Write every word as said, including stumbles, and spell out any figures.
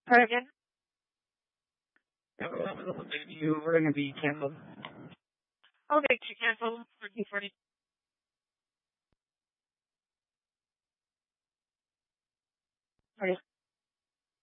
Try again. You were going to be canceled. Okay, to cancel for two forty. Okay.